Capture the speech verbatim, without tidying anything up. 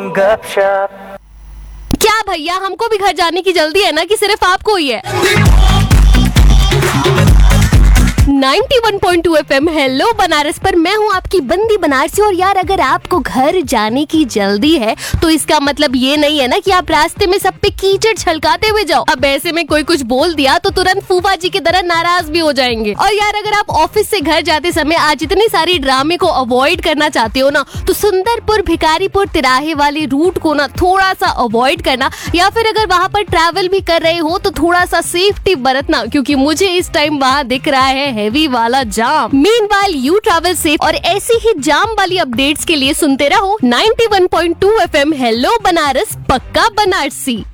गपशप। क्या भैया, हमको भी घर जाने की जल्दी है ना कि सिर्फ आपको ही है? Ninety one point two F M hello Banaras पर मैं हूँ आपकी बंदी बनारसी। और यार, अगर आपको घर जाने की जल्दी है तो इसका मतलब ये नहीं है ना कि आप रास्ते में सब पे कीचड़ छलकाते हुए जाओ। अब ऐसे में कोई कुछ बोल दिया तो तुरंत फूफा जी की तरह नाराज भी हो जाएंगे। और यार, अगर आप ऑफिस से घर जाते समय आज इतनी सारी ड्रामे को अवॉइड करना चाहते हो ना, तो सुंदरपुर भिखारीपुर तिराहे वाले रूट को ना थोड़ा सा अवॉइड करना, या फिर अगर वहाँ पर ट्रैवल भी कर रहे हो तो थोड़ा सा सेफ्टी बरतना, क्योंकि मुझे इस टाइम वहाँ दिख रहा है हैवी वाला जाम। Meanwhile you travel safe. और ऐसी ही जाम वाली अपडेट्स के लिए सुनते रहो ninety one point two F M hello Banaras, पक्का बनारसी।